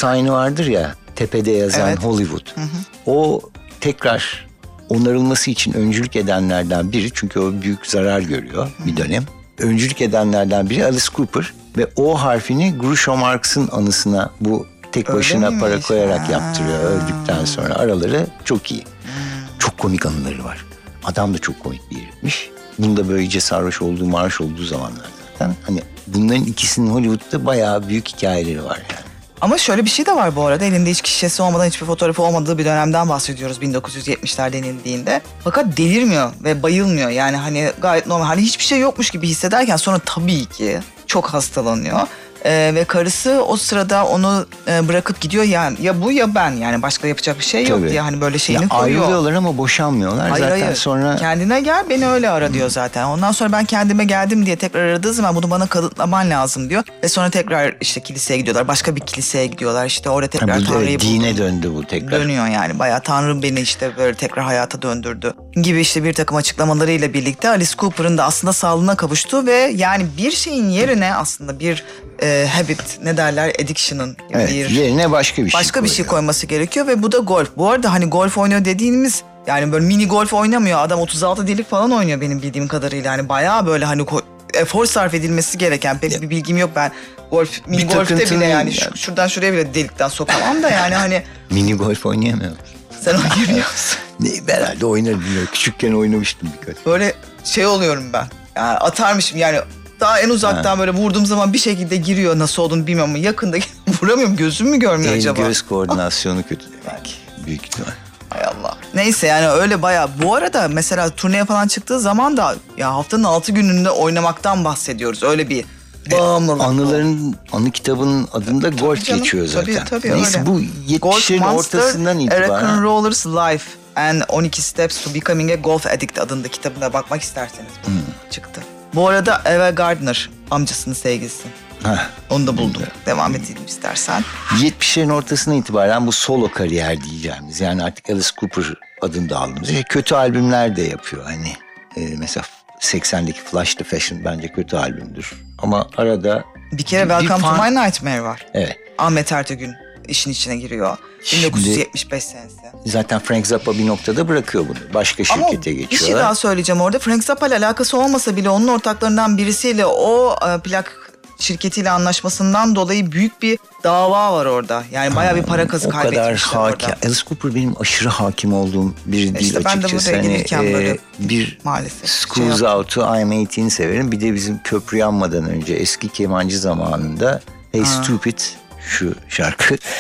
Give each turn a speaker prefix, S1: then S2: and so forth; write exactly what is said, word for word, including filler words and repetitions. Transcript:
S1: sign'ı vardır ya, tepede yazan evet. Hollywood. Hı hı. O tekrar onarılması için öncülük edenlerden biri. Çünkü o büyük zarar görüyor hı. bir dönem. Öncülük edenlerden biri Alice Cooper. Ve O harfini Groucho Marx'ın anısına bu tek Öyle başına miymiş? Para koyarak ha. yaptırıyor öldükten sonra. Araları çok iyi. Hmm. Çok komik anıları var. Adam da çok komik bir herifmiş. Bunda böyle iyice sarhoş olduğu, marş olduğu zamanlar zaten. Hani bunların ikisinin Hollywood'da bayağı büyük hikayeleri var yani.
S2: Ama şöyle bir şey de var bu arada. Elinde hiç şişesi olmadan, hiçbir fotoğrafı olmadığı bir dönemden bahsediyoruz bin dokuz yüz yetmişler denildiğinde. Fakat delirmiyor ve bayılmıyor. Yani hani gayet normal. Hani hiçbir şey yokmuş gibi hissederken sonra tabii ki çok hastalanıyor. Ee, ve karısı o sırada onu e, bırakıp gidiyor yani, ya bu ya ben, yani başka yapacak bir şey yok Tabii. diye hani böyle şeyini ya koyuyor.
S1: Ayrılıyorlar ama boşanmıyorlar hayır, zaten hayır. sonra.
S2: Kendine gel, beni öyle ara diyor zaten. Ondan sonra ben kendime geldim diye tekrar aradığı zaman bunu bana kanıtlaman lazım diyor. Ve sonra tekrar işte kiliseye gidiyorlar, başka bir kiliseye gidiyorlar, işte orada tekrar ha, Tanrı'yı buldum.
S1: Dine döndü bu tekrar.
S2: Dönüyor yani bayağı, Tanrı beni işte böyle tekrar hayata döndürdü gibi işte bir takım açıklamalarıyla birlikte Alice Cooper'ın da aslında sağlığına kavuştu ve yani bir şeyin yerine aslında bir e, habit, ne derler, addiction'ın
S1: evet,
S2: bir
S1: yerine başka bir şey
S2: başka bir
S1: koyuyor.
S2: şey koyması gerekiyor ve bu da golf. Bu arada hani golf oynuyor dediğimiz yani böyle mini golf oynamıyor. Adam otuz altı delik falan oynuyor benim bildiğim kadarıyla. Yani bayağı böyle hani efor sarf edilmesi gereken, pek ya. bir bilgim yok ben. Golf, mini bir golfte bile yani, yani. Şu, şuradan şuraya bile delikten sokamam da yani hani.
S1: Mini golf oynayamıyor.
S2: Sen oynayabiliyor musun?
S1: Ne, herhalde oynarım bilmiyorum. Küçükken oynamıştım birkaç.
S2: Böyle şey oluyorum ben. Yani atarmışım yani. Daha en uzaktan ha. böyle vurduğum zaman bir şekilde giriyor. Nasıl olduğunu bilmiyorum ama yakında vuramıyorum. Gözüm mü görmüyor
S1: El
S2: acaba?
S1: El göz koordinasyonu kötü demek. Büyük ihtimal.
S2: Hay Allah. Neyse yani öyle bayağı. Bu arada mesela turneye falan çıktığı zaman da ya haftanın altı gününde oynamaktan bahsediyoruz. Öyle bir bağımlılık.
S1: E, anıların, anı kitabının adında tabii golf canım, geçiyor zaten.
S2: Tabii tabii
S1: Neyse
S2: öyle.
S1: bu yetmişlerin ortasından itibaren.
S2: Rock Roller's Life and on iki Steps to Becoming a Golf Addict adında kitabına bakmak isterseniz hmm. çıktı. Bu arada Ava Gardner, amcasının sevgilisi. Heh, Onu da buldum. Evet. Devam edelim istersen.
S1: yetmişlerin ortasına itibaren bu solo kariyer diyeceğimiz, yani artık Alice Cooper adını da aldığımız şey, kötü albümler de yapıyor. Hani e, mesela seksendeki Flash the Fashion bence kötü albümdür. Ama arada...
S2: Bir kere bir, Welcome bir fan... to My Nightmare var.
S1: Evet.
S2: Ahmet Ertegün işin içine giriyor. bin dokuz yüz yetmiş beş senesi.
S1: Zaten Frank Zappa bir noktada bırakıyor bunu. Başka şirkete
S2: Ama
S1: geçiyorlar.
S2: Bir şey daha söyleyeceğim orada. Frank Zappa ile alakası olmasa bile onun ortaklarından birisiyle o e, plak şirketiyle anlaşmasından dolayı büyük bir dava var orada. Yani bayağı bir para kazı kaybetmişler orada. O kadar
S1: hakim. Alice Cooper benim aşırı hakim olduğum biri değil
S2: işte
S1: açıkçası.
S2: Ben de buraya gelirken hani, böyle
S1: e, bir
S2: maalesef
S1: Schools şey Out'u I'm eighteen'i severim. Bir de bizim Köprü Yanmadan önce eski kemancı zamanında Hey ha. Stupid şu şarkı.